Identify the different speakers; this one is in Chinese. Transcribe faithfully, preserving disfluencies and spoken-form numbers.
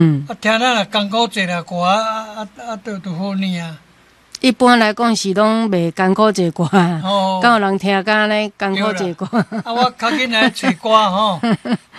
Speaker 1: 嗯，
Speaker 2: 啊，听咱若艰苦做了歌啊啊啊，都都好呢啊。
Speaker 1: 一般来讲是拢袂艰苦做歌，
Speaker 2: 哦，
Speaker 1: 敢有人听甲呢艰苦做歌。
Speaker 2: 啊，我较紧来找歌吼。